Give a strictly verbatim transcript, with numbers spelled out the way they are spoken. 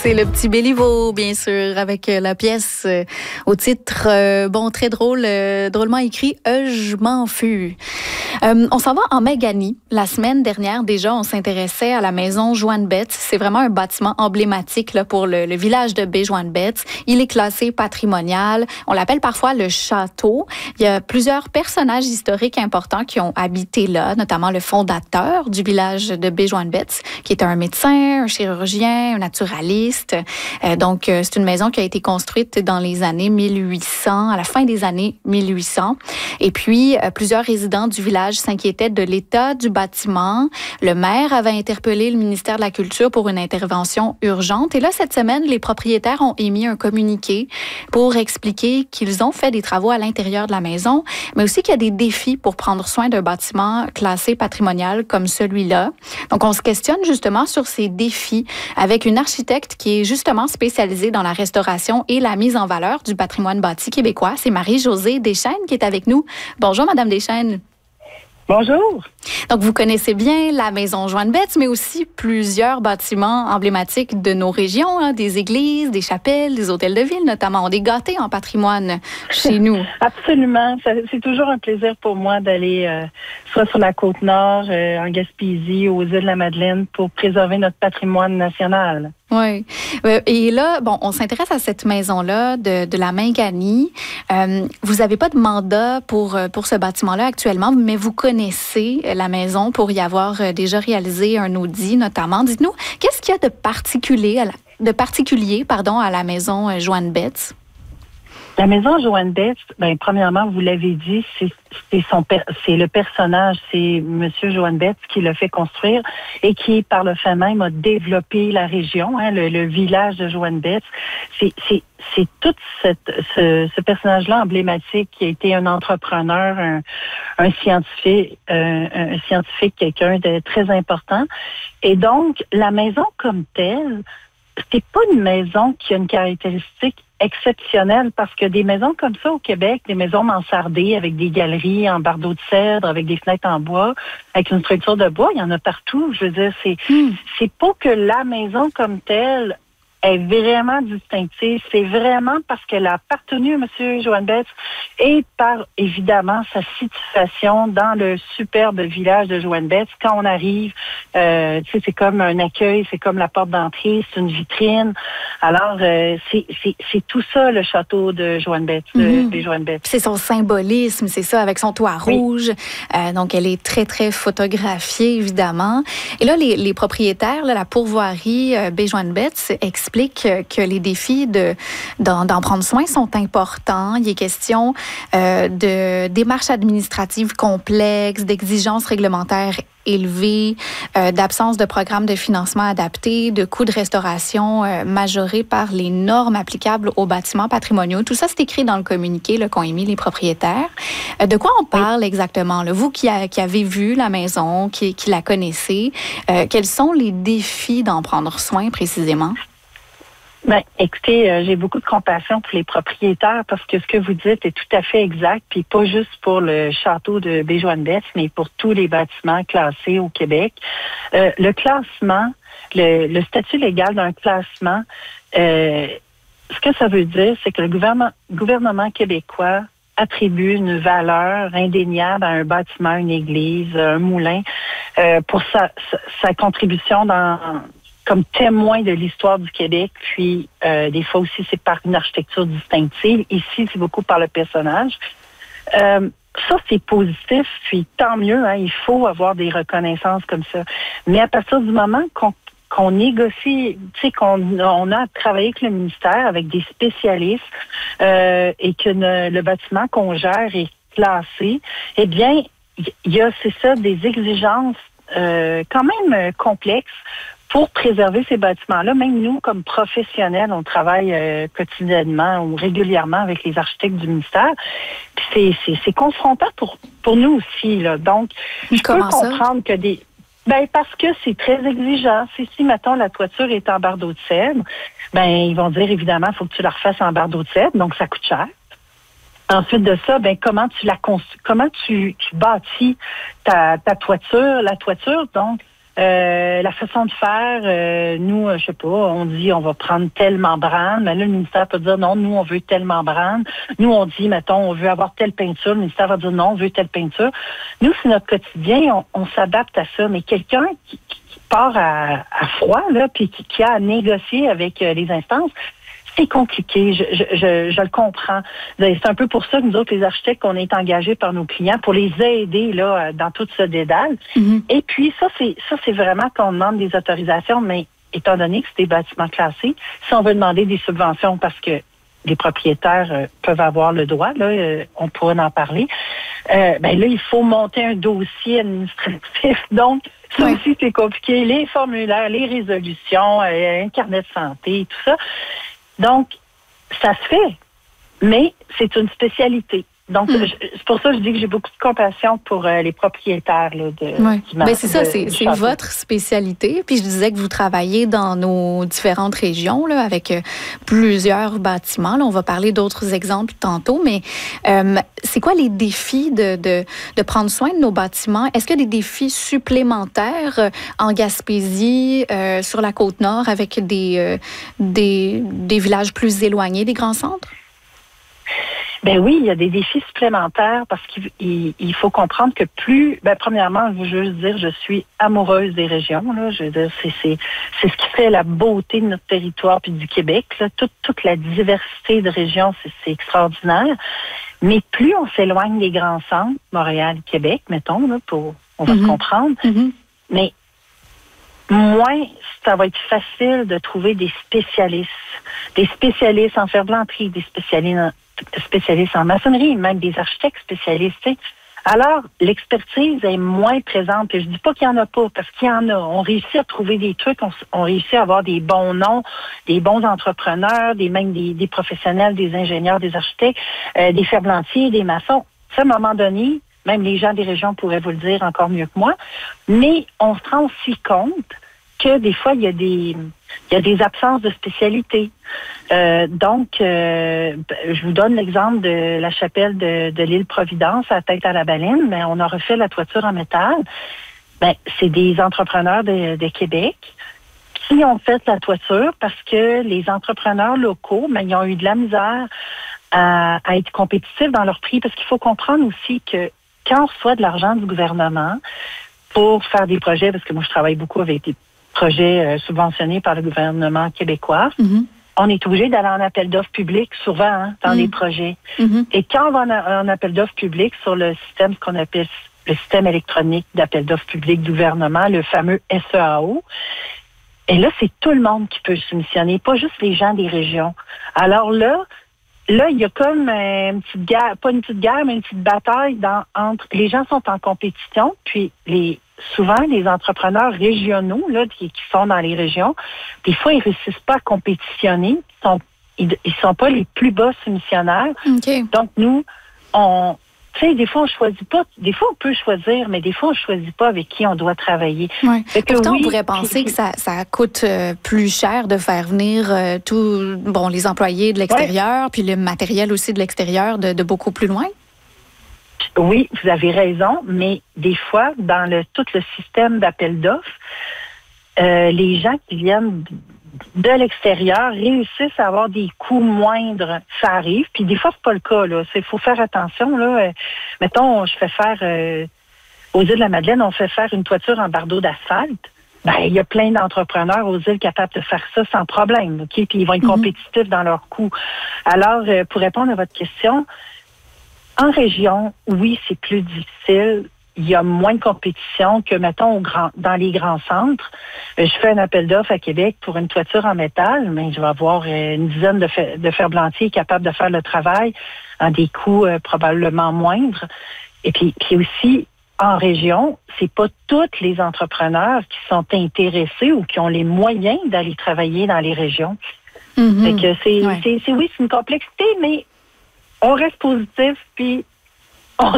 C'est le petit Béliveau, bien sûr, avec la pièce euh, au titre, euh, bon, très drôle, euh, drôlement écrit « Euh, je m'en fus ». Euh, on s'en va en Maganie. La semaine dernière, déjà, on s'intéressait à la maison Joanne-Betts. C'est vraiment un bâtiment emblématique là, pour le, le village de Baie-Joanne-Betts. Il est classé patrimonial. On l'appelle parfois le château. Il y a plusieurs personnages historiques importants qui ont habité là, notamment le fondateur du village de Baie-Joanne-Betts, qui est un médecin, un chirurgien, un naturaliste. Euh, donc, euh, c'est une maison qui a été construite dans les années mille huit cents, à la fin des années mille huit cents. Et puis, euh, plusieurs résidents du village s'inquiétaient de l'état du bâtiment. Le maire avait interpellé le ministère de la Culture pour une intervention urgente. Et là, cette semaine, les propriétaires ont émis un communiqué pour expliquer qu'ils ont fait des travaux à l'intérieur de la maison, mais aussi qu'il y a des défis pour prendre soin d'un bâtiment classé patrimonial comme celui-là. Donc, on se questionne justement sur ces défis avec une architecte qui est justement spécialisée dans la restauration et la mise en valeur du patrimoine bâti québécois. C'est Marie-Josée Deschênes qui est avec nous. Bonjour, Madame Deschênes. Bonjour. Donc, vous connaissez bien la maison Joanne-Betts, mais aussi plusieurs bâtiments emblématiques de nos régions, hein, des églises, des chapelles, des hôtels de ville notamment. On est gâtés en patrimoine chez nous. Absolument. Ça, c'est toujours un plaisir pour moi d'aller euh, soit sur la Côte-Nord, euh, en Gaspésie, aux îles de la Madeleine, pour préserver notre patrimoine national. Oui. Et là, bon, on s'intéresse à cette maison-là de, de la Maganie. Euh, vous n'avez pas de mandat pour, pour ce bâtiment-là actuellement, mais vous connaissez la maison pour y avoir déjà réalisé un audit, notamment. Dites-nous, qu'est-ce qu'il y a de particulier à la, de particulier, pardon, à la maison Joanne-Betts? La maison Joanne-Betts, ben, premièrement, vous l'avez dit, c'est, c'est, son, c'est le personnage, c'est Monsieur Joanne-Betts qui l'a fait construire et qui, par le fait même, a développé la région, hein, le, le village de Joanne-Betts. C'est, c'est, c'est tout cette, ce, ce personnage-là emblématique qui a été un entrepreneur, un, un scientifique, euh, un scientifique, quelqu'un de très important. Et donc, la maison comme telle, c'est pas une maison qui a une caractéristique exceptionnelle parce que des maisons comme ça au Québec, des maisons mansardées avec des galeries en bardeaux de cèdre, avec des fenêtres en bois, avec une structure de bois, il y en a partout. Je veux dire, c'est mm. c'est pas que la maison comme telle est vraiment distinctive. C'est vraiment parce qu'elle a appartenu à M. Joanne-Betts et par, évidemment, sa situation dans le superbe village de Joanne-Betts. Quand on arrive, euh, tu sais, c'est comme un accueil, c'est comme la porte d'entrée, c'est une vitrine. Alors, euh, c'est, c'est, c'est tout ça, le château de Joanne-Betts, mm-hmm. de Joanne-Betts. C'est son symbolisme, c'est ça, avec son toit oui. rouge. Euh, donc, elle est très, très photographiée, évidemment. Et là, les, les propriétaires, là, la pourvoirie euh, Baie-Joanne-Betts explique que, que les défis de, d'en, d'en prendre soin sont importants. Il est question euh, de démarches administratives complexes, d'exigences réglementaires élevées, euh, d'absence de programmes de financement adaptés, de coûts de restauration euh, majorés par les normes applicables aux bâtiments patrimoniaux. Tout ça, c'est écrit dans le communiqué là, qu'ont émis les propriétaires. Euh, de quoi on parle oui. exactement? Là? Vous qui, a, qui avez vu la maison, qui, qui la connaissez, euh, quels sont les défis d'en prendre soin précisément? Ben, écoutez, euh, j'ai beaucoup de compassion pour les propriétaires parce que ce que vous dites est tout à fait exact, puis pas juste pour le château de Baie-Joanne-Betts, mais pour tous les bâtiments classés au Québec. Euh, le classement, le, le statut légal d'un classement, euh, ce que ça veut dire, c'est que le gouvernement, gouvernement québécois attribue une valeur indéniable à un bâtiment, une église, un moulin, euh, pour sa, sa, sa contribution dans comme témoin de l'histoire du Québec, puis euh, des fois aussi c'est par une architecture distinctive. Ici, c'est beaucoup par le personnage. Euh, ça, c'est positif, puis tant mieux, hein, il faut avoir des reconnaissances comme ça. Mais à partir du moment qu'on, qu'on négocie, tu sais, qu'on on a travaillé avec le ministère, avec des spécialistes, euh, et que ne, le bâtiment qu'on gère est classé, eh bien, il y a, c'est ça, des exigences euh, quand même complexes pour préserver ces bâtiments-là. Même nous, comme professionnels, on travaille euh, quotidiennement ou régulièrement avec les architectes du ministère. Puis c'est, c'est, c'est confrontant pour, pour nous aussi, là. Donc, je peux comprendre que des... Ben parce que c'est très exigeant. C'est si, mettons, la toiture est en bardeaux de cèdre, ben ils vont dire, évidemment, il faut que tu la refasses en bardeaux de cèdre, donc ça coûte cher. Ensuite de ça, ben comment tu la construis, comment tu, tu bâtis ta, ta toiture, la toiture, donc Euh, la façon de faire, euh, nous, euh, je sais pas, on dit on va prendre telle membrane, mais là, le ministère peut dire non, nous, on veut telle membrane. Nous, on dit, mettons, on veut avoir telle peinture, le ministère va dire non, on veut telle peinture. Nous, c'est notre quotidien, on, on s'adapte à ça, mais quelqu'un qui, qui part à, à froid, là, puis qui, qui a à négocier avec euh, les instances, c'est compliqué, je, je, je, je le comprends. C'est un peu pour ça que nous autres, les architectes, on est engagés par nos clients pour les aider là dans tout ce dédale. Mm-hmm. Et puis ça, c'est ça, c'est vraiment qu'on demande des autorisations, mais étant donné que c'est des bâtiments classés, si on veut demander des subventions parce que les propriétaires euh, peuvent avoir le droit, là, euh, on pourrait en parler. Euh, ben là, il faut monter un dossier administratif. Donc, ça oui. aussi, c'est compliqué. Les formulaires, les résolutions, euh, un carnet de santé, tout ça. Donc, ça se fait, mais c'est une spécialité. Donc, mmh. je, c'est pour ça que je dis que j'ai beaucoup de compassion pour euh, les propriétaires là, de oui. du marché. Ben c'est ça, de, c'est, c'est votre spécialité. Puis je disais que vous travaillez dans nos différentes régions là, avec euh, plusieurs bâtiments. Là, on va parler d'autres exemples tantôt, mais euh, c'est quoi les défis de, de, de prendre soin de nos bâtiments? Est-ce qu'il y a des défis supplémentaires euh, en Gaspésie, euh, sur la Côte-Nord, avec des, euh, des, des villages plus éloignés des grands centres? Ben oui, il y a des défis supplémentaires parce qu'il il, il faut comprendre que plus, ben premièrement, je veux juste dire, je suis amoureuse des régions. Là, je veux dire, c'est c'est c'est ce qui fait la beauté de notre territoire puis du Québec. Là, toute toute la diversité de régions, c'est, c'est extraordinaire. Mais plus on s'éloigne des grands centres, Montréal, Québec, mettons, là, pour on va mm-hmm. se comprendre. Mm-hmm. Mais moins ça va être facile de trouver des spécialistes, des spécialistes en ferblanterie, des spécialistes en spécialistes en maçonnerie, même des architectes spécialistes. T'sais. Alors, l'expertise est moins présente. Et je dis pas qu'il y en a pas, parce qu'il y en a. On réussit à trouver des trucs, on, on réussit à avoir des bons noms, des bons entrepreneurs, des même des, des professionnels, des ingénieurs, des architectes, euh, des ferblantiers, des maçons. Ça, à un moment donné, même les gens des régions pourraient vous le dire encore mieux que moi. Mais on se rend aussi compte que des fois, il y a des il y a des absences de spécialité. Euh, donc, euh, je vous donne l'exemple de la chapelle de, de l'île Providence à Tête-à-la-Baleine, mais on a refait la toiture en métal. Ben, c'est des entrepreneurs de, de Québec qui ont fait la toiture parce que les entrepreneurs locaux, ben, ils ont eu de la misère à, à être compétitifs dans leur prix, parce qu'il faut comprendre aussi que quand on reçoit de l'argent du gouvernement pour faire des projets, parce que moi, je travaille beaucoup avec des projets euh, subventionnés par le gouvernement québécois, mm-hmm. on est obligé d'aller en appel d'offres public souvent hein, dans mm-hmm. les projets. Mm-hmm. Et quand on va en, en appel d'offres public sur le système, ce qu'on appelle le système électronique d'appel d'offres public du gouvernement, le fameux S E A O, et là, c'est tout le monde qui peut soumissionner, pas juste les gens des régions. Alors là, Là, il y a comme une petite guerre, pas une petite guerre, mais une petite bataille dans, entre... Les gens sont en compétition, puis les souvent, les entrepreneurs régionaux là, qui, qui sont dans les régions, des fois, ils ne réussissent pas à compétitionner. Ils sont, ils, ils sont pas les plus bas soumissionnaires. Okay. Donc, nous, on... Tu sais, des fois, on choisit pas. Des fois, on peut choisir, mais des fois, on choisit pas avec qui on doit travailler. Ouais. Pourtant, oui, on pourrait penser puis, que ça, ça coûte euh, plus cher de faire venir euh, tous bon, les employés de l'extérieur, ouais. puis le matériel aussi de l'extérieur de, de beaucoup plus loin. Oui, vous avez raison, mais des fois, dans le tout le système d'appel d'offres, euh, les gens qui viennent de l'extérieur réussissent à avoir des coûts moindres. Ça arrive, puis des fois, c'est pas le cas. Là. Il faut faire attention. Là. Euh, mettons, je fais faire, euh, aux îles de la Madeleine, on fait faire une toiture en bardeau d'asphalte. Ben, il y a plein d'entrepreneurs aux îles capables de faire ça sans problème. Ok, puis ils vont être mm-hmm. compétitifs dans leurs coûts. Alors, euh, pour répondre à votre question, en région, oui, c'est plus difficile. Il y a moins de compétition que, mettons, au grand, dans les grands centres. Je fais un appel d'offres à Québec pour une toiture en métal, mais je vais avoir une dizaine de, fer, de ferblantiers capables de faire le travail à des coûts euh, probablement moindres. Et puis, puis aussi, en région, c'est pas tous les entrepreneurs qui sont intéressés ou qui ont les moyens d'aller travailler dans les régions. Mm-hmm. Fait que c'est, ouais. c'est, c'est, oui, c'est une complexité, mais on reste positif, puis